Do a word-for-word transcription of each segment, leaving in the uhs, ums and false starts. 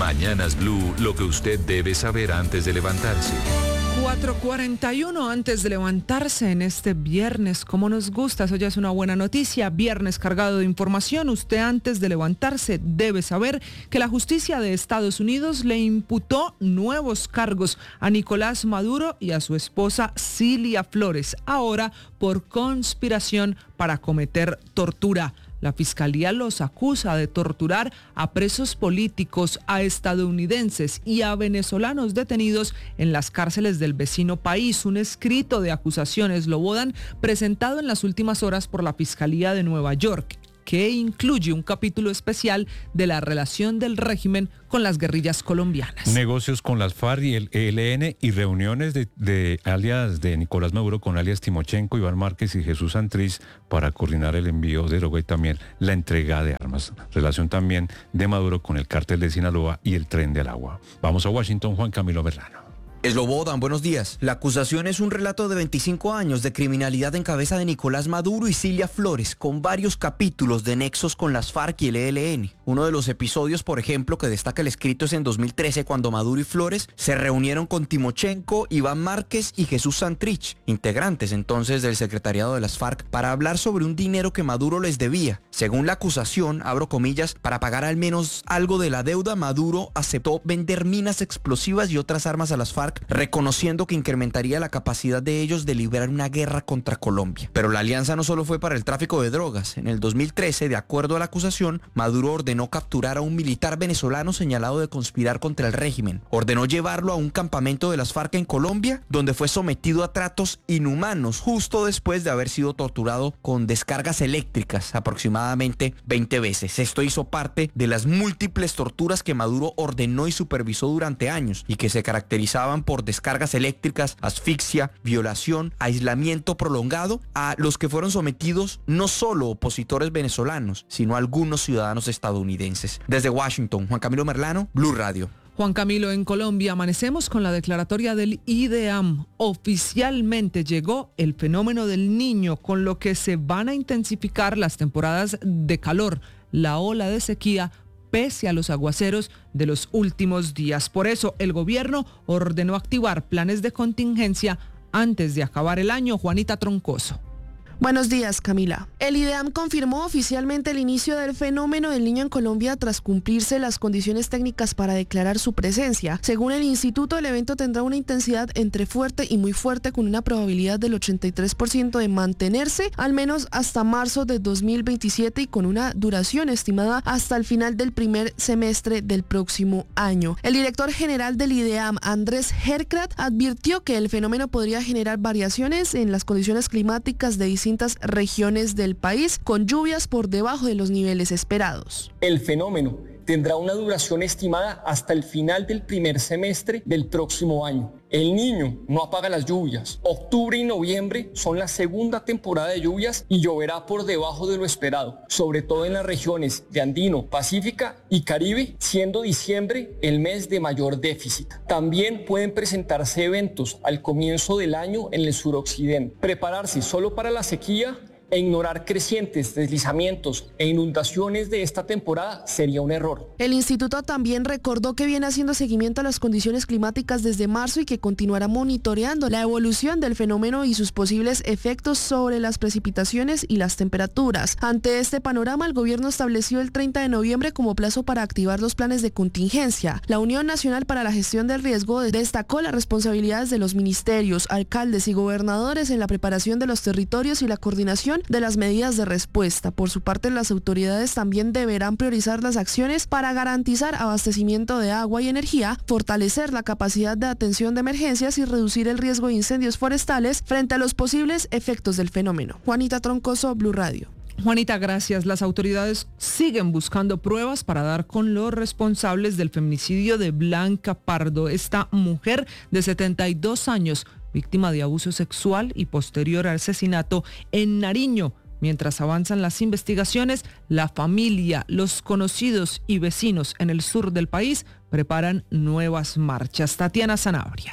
Mañanas Blue, lo que usted debe saber antes de levantarse. cuatro cuarenta y uno antes de levantarse en este viernes, como nos gusta, eso ya es una buena noticia, viernes cargado de información. Usted antes de levantarse debe saber que la justicia de Estados Unidos le imputó nuevos cargos a Nicolás Maduro y a su esposa Cilia Flores, ahora por conspiración para cometer tortura. La fiscalía los acusa de torturar a presos políticos, a estadounidenses y a venezolanos detenidos en las cárceles del vecino país. Un escrito de acusaciones lo bodan presentado en las últimas horas por la Fiscalía de Nueva York, que incluye un capítulo especial de la relación del régimen con las guerrillas colombianas. Negocios con las FARC y el E L N y reuniones de, de alias de Nicolás Maduro con alias Timochenko, Iván Márquez y Jesús Santrich para coordinar el envío de droga y también la entrega de armas. Relación también de Maduro con el cártel de Sinaloa y el Tren del Agua. Vamos a Washington, Juan Camilo Merlano. Slobodan, buenos días. La acusación es un relato de veinticinco años de criminalidad en cabeza de Nicolás Maduro y Cilia Flores, con varios capítulos de nexos con las FARC y el E L N. Uno de los episodios, por ejemplo, que destaca el escrito es en dos mil trece, cuando Maduro y Flores se reunieron con Timochenko, Iván Márquez y Jesús Santrich, integrantes entonces del secretariado de las FARC, para hablar sobre un dinero que Maduro les debía. Según la acusación, abro comillas, para pagar al menos algo de la deuda, Maduro aceptó vender minas explosivas y otras armas a las FARC, reconociendo que incrementaría la capacidad de ellos de librar una guerra contra Colombia. Pero la alianza no solo fue para el tráfico de drogas. En el dos mil trece, de acuerdo a la acusación, Maduro ordenó capturar a un militar venezolano señalado de conspirar contra el régimen. Ordenó llevarlo a un campamento de las FARC en Colombia, donde fue sometido a tratos inhumanos, justo después de haber sido torturado con descargas eléctricas aproximadamente veinte veces. Esto hizo parte de las múltiples torturas que Maduro ordenó y supervisó durante años y que se caracterizaban por descargas eléctricas, asfixia, violación, aislamiento prolongado, a los que fueron sometidos no solo opositores venezolanos, sino algunos ciudadanos estadounidenses. Desde Washington, Juan Camilo Merlano, Blue Radio. Juan Camilo, en Colombia amanecemos con la declaratoria del IDEAM. Oficialmente llegó el fenómeno del Niño, con lo que se van a intensificar las temporadas de calor, la ola de sequía, pese a los aguaceros de los últimos días. Por eso, el gobierno ordenó activar planes de contingencia antes de acabar el año. Juanita Troncoso. Buenos días, Camila. El IDEAM confirmó oficialmente el inicio del fenómeno del Niño en Colombia tras cumplirse las condiciones técnicas para declarar su presencia. Según el instituto, el evento tendrá una intensidad entre fuerte y muy fuerte, con una probabilidad del ochenta y tres por ciento de mantenerse al menos hasta marzo de dos mil veintisiete y con una duración estimada hasta el final del primer semestre del próximo año. El director general del IDEAM, Andrés Herkrat, advirtió que el fenómeno podría generar variaciones en las condiciones climáticas de distintas regiones del país, con lluvias por debajo de los niveles esperados. El fenómeno tendrá una duración estimada hasta el final del primer semestre del próximo año. El Niño no apaga las lluvias. Octubre y noviembre son la segunda temporada de lluvias y lloverá por debajo de lo esperado, sobre todo en las regiones de Andino, Pacífica y Caribe, siendo diciembre el mes de mayor déficit. También pueden presentarse eventos al comienzo del año en el suroccidente. Prepararse solo para la sequía e ignorar crecientes deslizamientos e inundaciones de esta temporada sería un error. El instituto también recordó que viene haciendo seguimiento a las condiciones climáticas desde marzo y que continuará monitoreando la evolución del fenómeno y sus posibles efectos sobre las precipitaciones y las temperaturas. Ante este panorama, el gobierno estableció el treinta de noviembre como plazo para activar los planes de contingencia. La Unión Nacional para la Gestión del Riesgo destacó las responsabilidades de los ministerios, alcaldes y gobernadores en la preparación de los territorios y la coordinación de las medidas de respuesta. Por su parte, las autoridades también deberán priorizar las acciones para garantizar abastecimiento de agua y energía, fortalecer la capacidad de atención de emergencias y reducir el riesgo de incendios forestales frente a los posibles efectos del fenómeno. Juanita Troncoso, Blue Radio. Juanita, gracias. Las autoridades siguen buscando pruebas para dar con los responsables del feminicidio de Blanca Pardo, esta mujer de setenta y dos años, víctima de abuso sexual y posterior asesinato en Nariño. Mientras avanzan las investigaciones, la familia, los conocidos y vecinos en el sur del país preparan nuevas marchas. Tatiana Sanabria.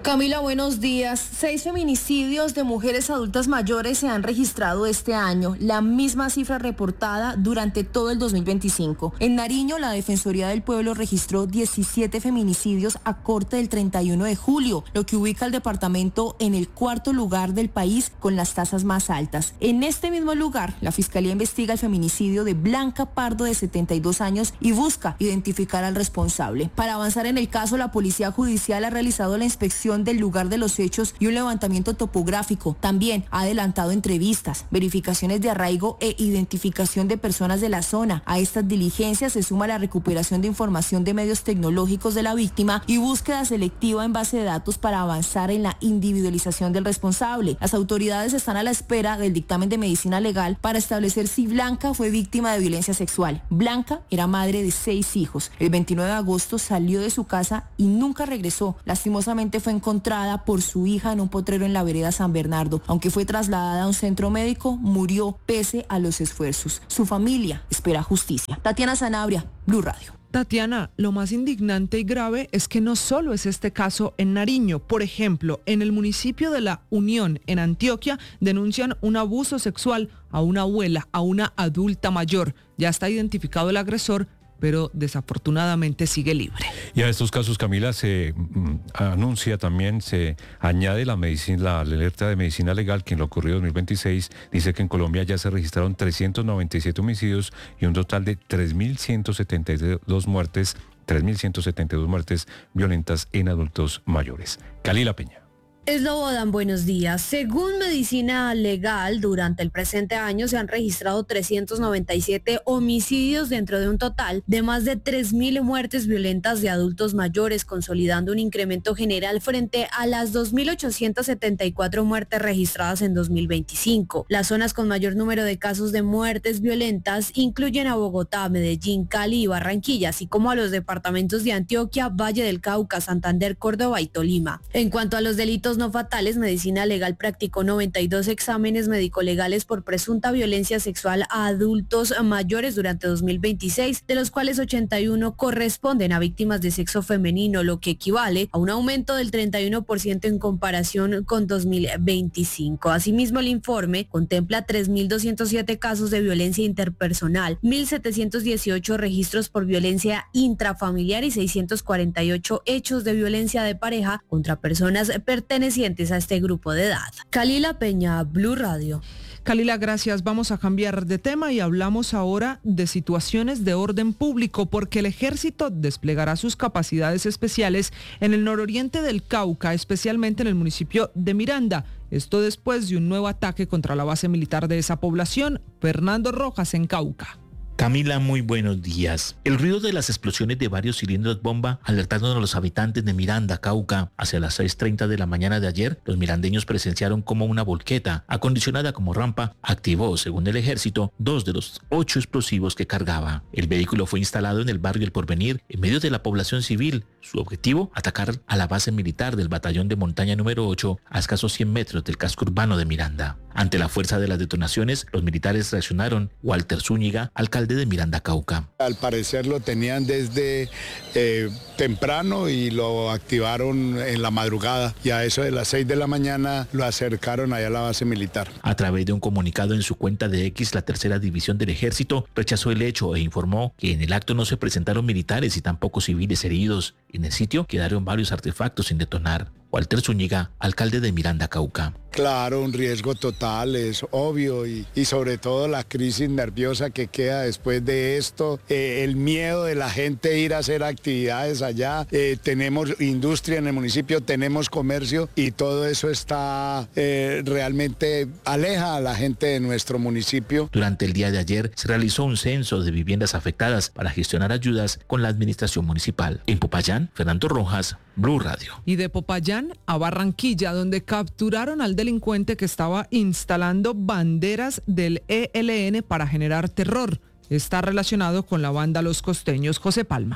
Camila, buenos días. Seis feminicidios de mujeres adultas mayores se han registrado este año, la misma cifra reportada durante todo el dos mil veinticinco. En Nariño, la Defensoría del Pueblo registró diecisiete feminicidios a corte del treinta y uno de julio, lo que ubica al departamento en el cuarto lugar del país con las tasas más altas. En este mismo lugar, la Fiscalía investiga el feminicidio de Blanca Pardo, de setenta y dos años, y busca identificar al responsable. Para avanzar en el caso, la Policía Judicial ha realizado la inspección del lugar de los hechos y un levantamiento topográfico. También ha adelantado entrevistas, verificaciones de arraigo e identificación de personas de la zona. A estas diligencias se suma la recuperación de información de medios tecnológicos de la víctima y búsqueda selectiva en base de datos para avanzar en la individualización del responsable. Las autoridades están a la espera del dictamen de medicina legal para establecer si Blanca fue víctima de violencia sexual. Blanca era madre de seis hijos. El veintinueve de agosto salió de su casa y nunca regresó. Lastimosamente fue encontrada por su hija en un potrero en la vereda San Bernardo. Aunque fue trasladada a un centro médico, murió pese a los esfuerzos. Su familia espera justicia. Tatiana Sanabria, Blue Radio. Tatiana, lo más indignante y grave es que no solo es este caso en Nariño. Por ejemplo, en el municipio de La Unión, en Antioquia, denuncian un abuso sexual a una abuela, a una adulta mayor. Ya está identificado el agresor, pero desafortunadamente sigue libre. Y a estos casos, Camila, se mm, anuncia también, se añade la medicina, la alerta de medicina legal, que en lo ocurrido en dos mil veintiséis dice que en Colombia ya se registraron trescientos noventa y siete homicidios y un total de tres mil ciento setenta y dos muertes, tres mil ciento setenta y dos muertes violentas en adultos mayores. Kalila Peña. Eslobodan, buenos días. Según Medicina Legal, durante el presente año se han registrado trescientos noventa y siete homicidios dentro de un total de más de tres mil muertes violentas de adultos mayores, consolidando un incremento general frente a las dos mil ochocientas setenta y cuatro muertes registradas en dos mil veinticinco. Las zonas con mayor número de casos de muertes violentas incluyen a Bogotá, Medellín, Cali y Barranquilla, así como a los departamentos de Antioquia, Valle del Cauca, Santander, Córdoba y Tolima. En cuanto a los delitos no fatales, Medicina Legal practicó noventa y dos exámenes médico-legales por presunta violencia sexual a adultos mayores durante dos mil veintiséis, de los cuales ochenta y uno corresponden a víctimas de sexo femenino, lo que equivale a un aumento del treinta y uno por ciento en comparación con dos mil veinticinco. Asimismo, el informe contempla tres mil doscientos siete casos de violencia interpersonal, mil setecientos dieciocho registros por violencia intrafamiliar y seiscientos cuarenta y ocho hechos de violencia de pareja contra personas pertenecientes a este grupo de edad. Kalila Peña, Blue Radio. Kalila, gracias. Vamos a cambiar de tema y hablamos ahora de situaciones de orden público, porque el ejército desplegará sus capacidades especiales en el nororiente del Cauca, especialmente en el municipio de Miranda. Esto después de un nuevo ataque contra la base militar de esa población. Fernando Rojas, en Cauca. Camila, muy buenos días. El ruido de las explosiones de varios cilindros bomba alertaron a los habitantes de Miranda, Cauca. Hacia las seis treinta de la mañana de ayer, los mirandeños presenciaron como una volqueta, acondicionada como rampa, activó, según el ejército, dos de los ocho explosivos que cargaba. El vehículo fue instalado en el barrio El Porvenir, en medio de la población civil. Su objetivo, atacar a la base militar del batallón de montaña número ocho, a escasos cien metros del casco urbano de Miranda. Ante la fuerza de las detonaciones, los militares reaccionaron. Walter Zúñiga, alcalde de Miranda, Cauca. Al parecer lo tenían desde eh, temprano y lo activaron en la madrugada, y a eso de las seis de la mañana lo acercaron allá a la base militar. A través de un comunicado en su cuenta de X, la tercera división del ejército rechazó el hecho e informó que en el acto no se presentaron militares y tampoco civiles heridos. En el sitio quedaron varios artefactos sin detonar. Walter Zúñiga, alcalde de Miranda, Cauca. Claro, un riesgo total, es obvio, y, y sobre todo la crisis nerviosa que queda después de esto, eh, el miedo de la gente ir a hacer actividades allá. Eh, tenemos industria en el municipio, tenemos comercio, y todo eso está eh, realmente aleja a la gente de nuestro municipio. Durante el día de ayer se realizó un censo de viviendas afectadas para gestionar ayudas con la administración municipal. En Popayán, Fernando Rojas, Blue Radio. Y de Popayán a Barranquilla, donde capturaron al delincuente que estaba instalando banderas del E L N para generar terror. Está relacionado con la banda Los Costeños. José Palma.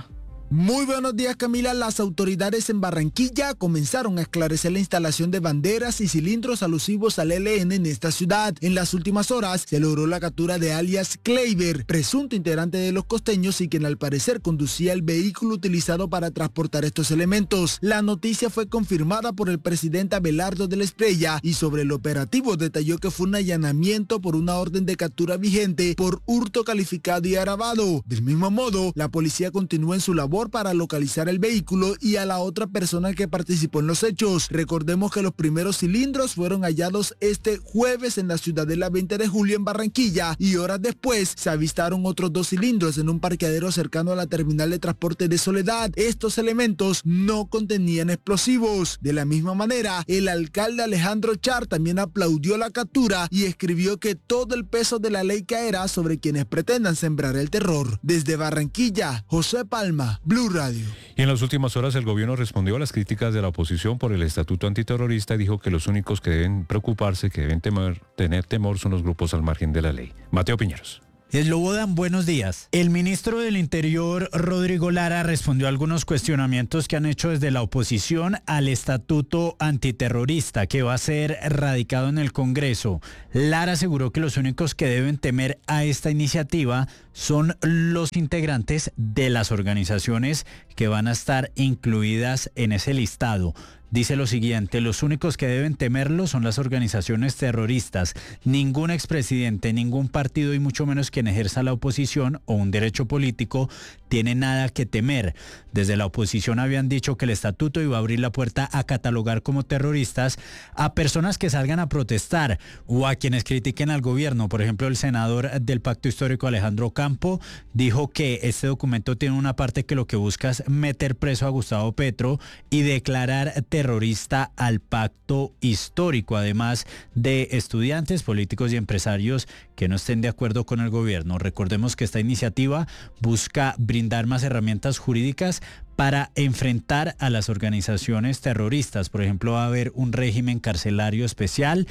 Muy buenos días, Camila. Las autoridades en Barranquilla comenzaron a esclarecer la instalación de banderas y cilindros alusivos al E L N en esta ciudad. En las últimas horas se logró la captura de alias Kleiber, presunto integrante de los costeños y quien al parecer conducía el vehículo utilizado para transportar estos elementos. La noticia fue confirmada por el presidente Abelardo de la Espriella y sobre el operativo detalló que fue un allanamiento por una orden de captura vigente por hurto calificado y agravado. Del mismo modo, la policía continúa en su labor para localizar el vehículo y a la otra persona que participó en los hechos. Recordemos que los primeros cilindros fueron hallados este jueves en la Ciudadela veinte de julio en Barranquilla y horas después se avistaron otros dos cilindros en un parqueadero cercano a la terminal de transporte de Soledad. Estos elementos no contenían explosivos. De la misma manera, el alcalde Alejandro Char también aplaudió la captura y escribió que todo el peso de la ley caerá sobre quienes pretendan sembrar el terror. Desde Barranquilla, José Palma, Blue Radio. Y en las últimas horas el gobierno respondió a las críticas de la oposición por el estatuto antiterrorista y dijo que los únicos que deben preocuparse, que deben temer, tener temor son los grupos al margen de la ley. Mateo Piñeros. Slobodan, buenos días. El ministro del Interior, Rodrigo Lara, respondió a algunos cuestionamientos que han hecho desde la oposición al estatuto antiterrorista que va a ser radicado en el Congreso. Lara aseguró que los únicos que deben temer a esta iniciativa son los integrantes de las organizaciones que van a estar incluidas en ese listado. Dice lo siguiente: los únicos que deben temerlo son las organizaciones terroristas. Ningún expresidente, ningún partido y mucho menos quien ejerza la oposición o un derecho político tiene nada que temer. Desde la oposición habían dicho que el estatuto iba a abrir la puerta a catalogar como terroristas a personas que salgan a protestar o a quienes critiquen al gobierno. Por ejemplo, el senador del Pacto Histórico, Alejandro Campo, dijo que este documento tiene una parte que lo que busca es meter preso a Gustavo Petro y declarar terrorista al Pacto Histórico, además de estudiantes, políticos y empresarios que no estén de acuerdo con el gobierno. Recordemos que esta iniciativa busca brindar más herramientas jurídicas para enfrentar a las organizaciones terroristas. Por ejemplo, va a haber un régimen carcelario especial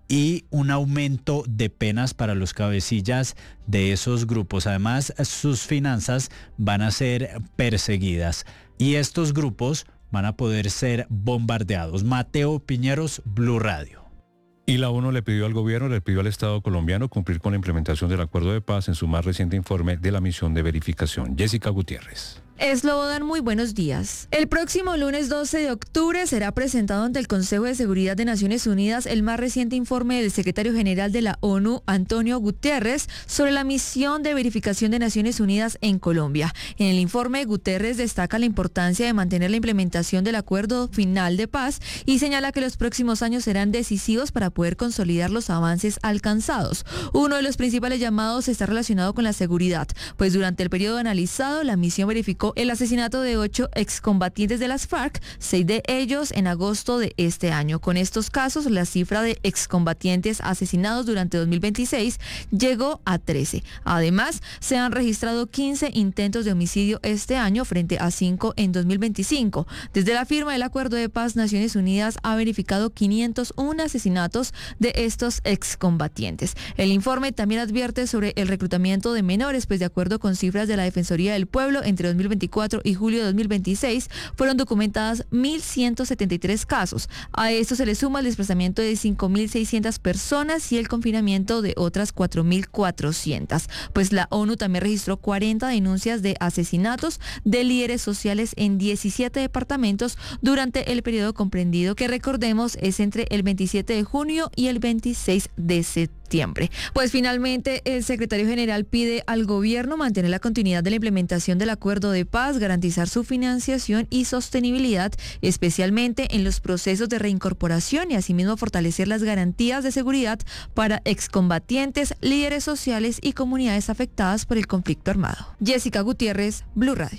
y un aumento de penas para los cabecillas de esos grupos. Además, sus finanzas van a ser perseguidas y estos grupos van a poder ser bombardeados. Mateo Piñeros, Blue Radio. Y la ONU le pidió al gobierno, le pidió al Estado colombiano cumplir con la implementación del acuerdo de paz en su más reciente informe de la misión de verificación. Jessica Gutiérrez. Slobodan, muy buenos días. El próximo lunes doce de octubre será presentado ante el Consejo de Seguridad de Naciones Unidas el más reciente informe del secretario general de la ONU, Antonio Guterres, sobre la misión de verificación de Naciones Unidas en Colombia. En el informe, Guterres destaca la importancia de mantener la implementación del acuerdo final de paz y señala que los próximos años serán decisivos para poder consolidar los avances alcanzados. Uno de los principales llamados está relacionado con la seguridad, pues durante el periodo analizado, la misión verificó el asesinato de ocho excombatientes de las FARC, seis de ellos en agosto de este año. Con estos casos, la cifra de excombatientes asesinados durante dos mil veintiséis llegó a trece. Además, se han registrado quince intentos de homicidio este año frente a cinco en dos mil veinticinco. Desde la firma del Acuerdo de Paz, Naciones Unidas ha verificado quinientos uno asesinatos de estos excombatientes. El informe también advierte sobre el reclutamiento de menores, pues de acuerdo con cifras de la Defensoría del Pueblo, entre dos mil veinticuatro y julio de dos mil veintiséis fueron documentadas mil ciento setenta y tres casos. A esto se le suma el desplazamiento de cinco mil seiscientas personas y el confinamiento de otras cuatro mil cuatrocientas. Pues la ONU también registró cuarenta denuncias de asesinatos de líderes sociales en diecisiete departamentos durante el periodo comprendido, que recordemos es entre el veintisiete de junio y el veintiséis de septiembre. Pues finalmente el secretario general pide al gobierno mantener la continuidad de la implementación del acuerdo de paz, garantizar su financiación y sostenibilidad, especialmente en los procesos de reincorporación, y asimismo fortalecer las garantías de seguridad para excombatientes, líderes sociales y comunidades afectadas por el conflicto armado. Jessica Gutiérrez, Blue Radio.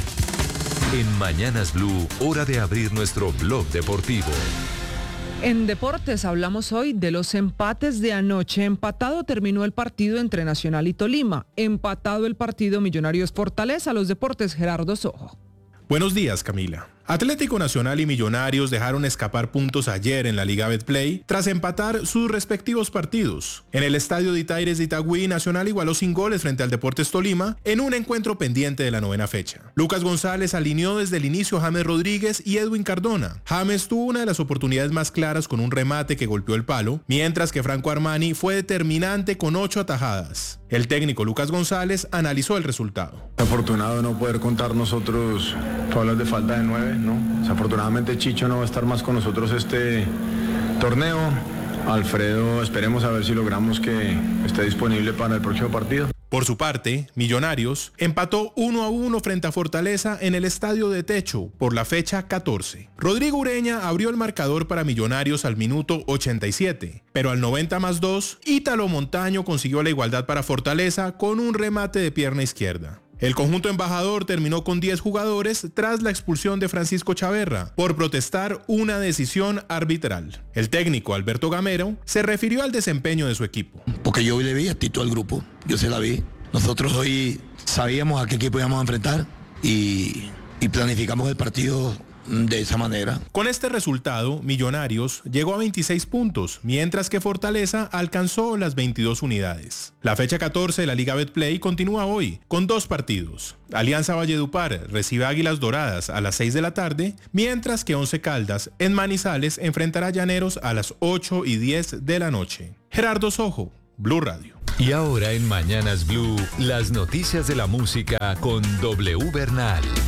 En Mañanas Blue, hora de abrir nuestro blog deportivo. En deportes hablamos hoy de los empates de anoche. Empatado terminó el partido entre Nacional y Tolima. Empatado el partido Millonarios Fortaleza. Los deportes, Gerardo Sojo. Buenos días, Camila. Atlético Nacional y Millonarios dejaron escapar puntos ayer en la Liga Betplay tras empatar sus respectivos partidos. En el estadio de Itaires de Itagüí, Nacional igualó sin goles frente al Deportes Tolima en un encuentro pendiente de la novena fecha. Lucas González alineó desde el inicio a James Rodríguez y Edwin Cardona. James tuvo una de las oportunidades más claras con un remate que golpeó el palo, mientras que Franco Armani fue determinante con ocho atajadas. El técnico Lucas González analizó el resultado. Afortunado no poder contar nosotros, tú hablas de falta de nueve, ¿no? Desafortunadamente Chicho no va a estar más con nosotros este torneo. Alfredo, esperemos a ver si logramos que esté disponible para el próximo partido. Por su parte, Millonarios empató uno a uno frente a Fortaleza en el estadio de Techo por la fecha catorce. Rodrigo Ureña abrió el marcador para Millonarios al minuto ochenta y siete, pero al noventa más dos, Ítalo Montaño consiguió la igualdad para Fortaleza con un remate de pierna izquierda. El conjunto embajador terminó con diez jugadores tras la expulsión de Francisco Chaverra por protestar una decisión arbitral. El técnico Alberto Gamero se refirió al desempeño de su equipo. Porque yo hoy le vi actitud al grupo, yo se la vi. Nosotros hoy sabíamos a qué equipo íbamos a enfrentar y, y planificamos el partido de esa manera. Con este resultado, Millonarios llegó a veintiséis puntos, mientras que Fortaleza alcanzó las veintidós unidades. La fecha catorce de la Liga Betplay continúa hoy, con dos partidos. Alianza Valledupar recibe a Águilas Doradas a las seis de la tarde, mientras que Once Caldas en Manizales enfrentará a Llaneros a las ocho y diez de la noche. Gerardo Sojo, Blue Radio. Y ahora en Mañanas Blue, las noticias de la música con W Bernal.